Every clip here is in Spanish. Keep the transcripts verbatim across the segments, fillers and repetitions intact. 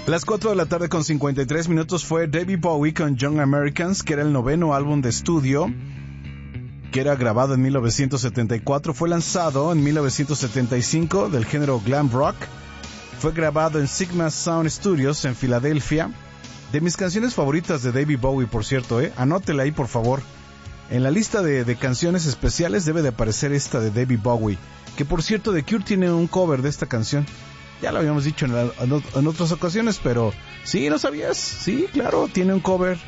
Las cuatro de la tarde con cincuenta y tres minutos fue David Bowie con Young Americans, que era el noveno álbum de estudio, que era grabado en mil novecientos setenta y cuatro, fue lanzado en mil novecientos setenta y cinco, del género glam rock, fue grabado en Sigma Sound Studios en Filadelfia. De mis canciones favoritas de David Bowie, por cierto, eh, anótela ahí por favor. En la lista de, de canciones especiales debe de aparecer esta de David Bowie, que por cierto The Cure tiene un cover de esta canción. Ya lo habíamos dicho en, la, en otras ocasiones, pero sí, ¿no sabías? Sí, claro, tiene un cover.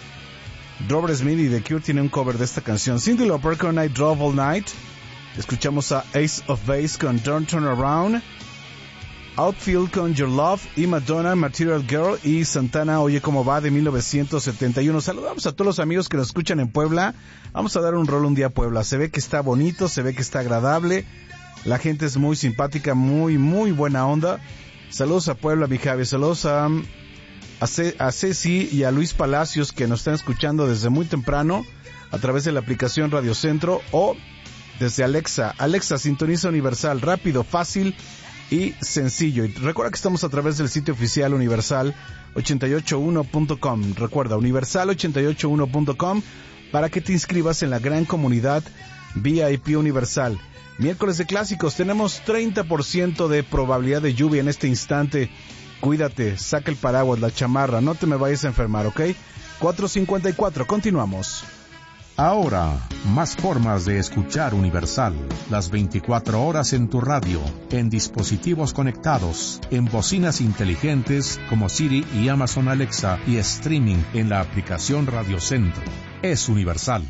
Robert Smith y The Cure tienen un cover de esta canción. Cyndi Lauper con I Drove All Night. Escuchamos a Ace of Base con Don't Turn Around. Outfield con Your Love. Y Madonna, Material Girl. Y Santana, Oye Cómo Va, de mil novecientos setenta y uno. Saludamos a todos los amigos que nos escuchan en Puebla. Vamos a dar un rol un día a Puebla. Se ve que está bonito, se ve que está agradable. La gente es muy simpática, muy, muy buena onda. Saludos a Puebla, mi Javi. Saludos a, a, Ce, a Ceci y a Luis Palacios, que nos están escuchando desde muy temprano a través de la aplicación Radio Centro o desde Alexa. Alexa, sintoniza Universal, rápido, fácil y sencillo. Y recuerda que estamos a través del sitio oficial universal ochenta y ocho uno punto com. Recuerda, universal ochenta y ocho uno punto com para que te inscribas en la gran comunidad V I P Universal. Miércoles de clásicos, tenemos treinta por ciento de probabilidad de lluvia en este instante. Cuídate, saca el paraguas, la chamarra, no te me vayas a enfermar, ¿ok? cuatro cincuenta y cuatro, continuamos. Ahora, más formas de escuchar Universal. Las veinticuatro horas en tu radio, en dispositivos conectados, en bocinas inteligentes como Siri y Amazon Alexa y streaming en la aplicación Radio Centro. Es Universal.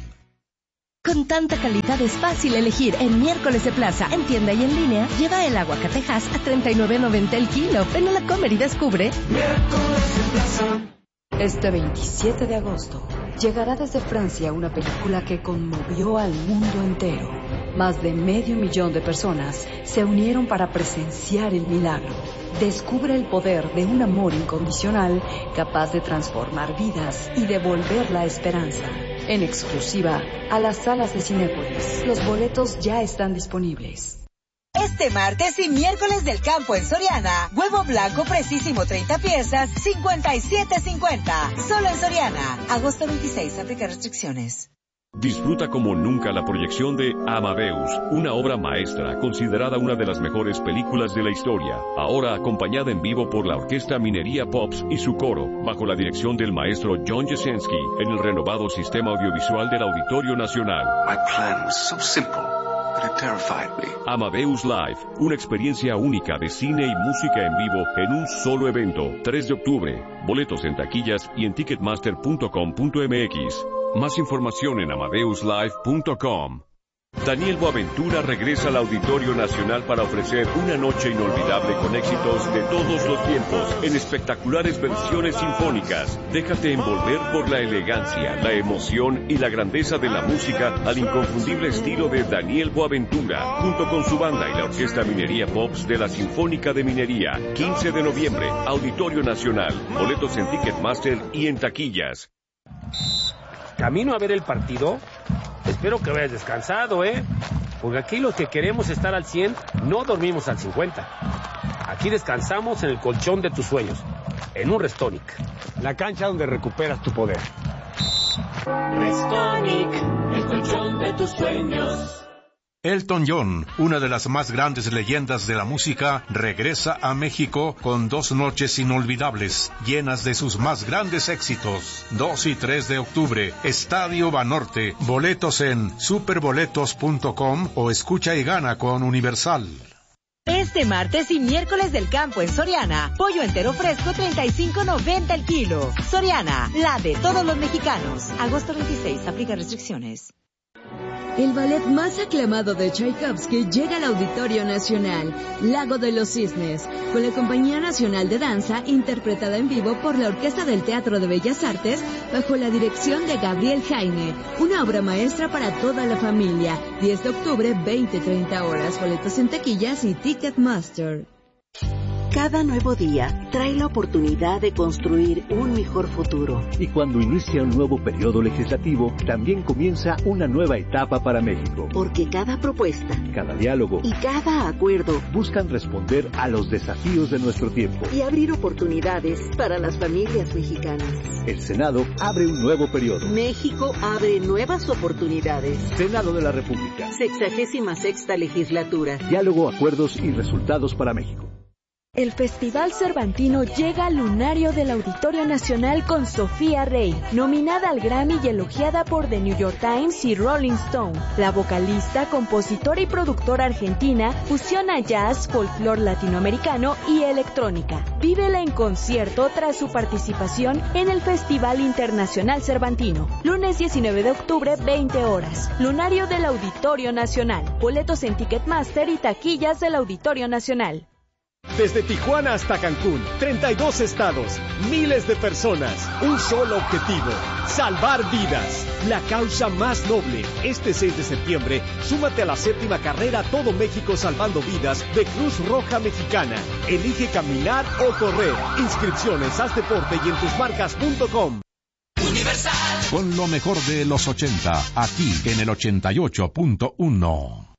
Con tanta calidad es fácil elegir. En Miércoles de Plaza, en tienda y en línea, lleva el aguacatejas a treinta y nueve noventa el kilo. Ven a la Comer y descubre Miércoles de Plaza. Este veintisiete de agosto llegará desde Francia una película que conmovió al mundo entero. Más de medio millón de personas se unieron para presenciar el milagro. Descubre el poder de un amor incondicional capaz de transformar vidas y devolver la esperanza. En exclusiva a las salas de Cinépolis. Los boletos ya están disponibles. Este martes y miércoles del campo en Soriana, huevo blanco precisísimo treinta piezas, cincuenta y siete cincuenta. Solo en Soriana. Agosto veintiséis, aplica restricciones. Disfruta como nunca la proyección de Amadeus, una obra maestra considerada una de las mejores películas de la historia, ahora acompañada en vivo por la Orquesta Minería Pops y su coro, bajo la dirección del maestro John Jasenski, en el renovado sistema audiovisual del Auditorio Nacional. My plan was so simple, but it terrified me. Amadeus Live, una experiencia única de cine y música en vivo en un solo evento, tres de octubre. Boletos en taquillas y en ticketmaster punto com punto m x. Más información en amadeus live punto com. Daniel Boaventura regresa al Auditorio Nacional para ofrecer una noche inolvidable con éxitos de todos los tiempos en espectaculares versiones sinfónicas. Déjate envolver por la elegancia, la emoción y la grandeza de la música al inconfundible estilo de Daniel Boaventura, junto con su banda y la Orquesta Minería Pops de la Sinfónica de Minería. quince de noviembre, Auditorio Nacional. Boletos en Ticketmaster y en taquillas. Camino a ver el partido. Espero que vayas descansado, ¿eh? Porque aquí los que queremos estar al cien no dormimos al cincuenta. Aquí descansamos en el colchón de tus sueños, en un Restonic, la cancha donde recuperas tu poder. Restonic, el colchón de tus sueños. Elton John, una de las más grandes leyendas de la música, regresa a México con dos noches inolvidables, llenas de sus más grandes éxitos. dos y tres de octubre, Estadio Banorte. Boletos en superboletos punto com o escucha y gana con Universal. Este martes y miércoles del campo en Soriana, pollo entero fresco treinta y cinco noventa el kilo. Soriana, la de todos los mexicanos. Agosto veintiséis, aplica restricciones. El ballet más aclamado de Tchaikovsky llega al Auditorio Nacional, Lago de los Cisnes, con la Compañía Nacional de Danza, interpretada en vivo por la Orquesta del Teatro de Bellas Artes, bajo la dirección de Gabriel Jaime. Una obra maestra para toda la familia. diez de octubre, veinte treinta horas. Boletos en taquillas y Ticketmaster. Cada nuevo día trae la oportunidad de construir un mejor futuro. Y cuando inicia un nuevo periodo legislativo, también comienza una nueva etapa para México. Porque cada propuesta, cada diálogo y cada acuerdo buscan responder a los desafíos de nuestro tiempo y abrir oportunidades para las familias mexicanas. El Senado abre un nuevo periodo. México abre nuevas oportunidades. Senado de la República. Sexagésima sexta legislatura. Diálogo, acuerdos y resultados para México. El Festival Cervantino llega al lunario del Auditorio Nacional con Sofía Rey, nominada al Grammy y elogiada por The New York Times y Rolling Stone. La vocalista, compositora y productora argentina fusiona jazz, folclore latinoamericano y electrónica. Vívela en concierto tras su participación en el Festival Internacional Cervantino. Lunes diecinueve de octubre, veinte horas. Lunario del Auditorio Nacional. Boletos en Ticketmaster y taquillas del Auditorio Nacional. Desde Tijuana hasta Cancún, treinta y dos estados, miles de personas, un solo objetivo, salvar vidas. La causa más noble. Este seis de septiembre, súmate a la séptima carrera Todo México Salvando Vidas de Cruz Roja Mexicana. Elige caminar o correr. Inscripciones, haz deporte y en tus marcas punto com. Universal. Con lo mejor de los ochenta, aquí en el ochenta y ocho punto uno.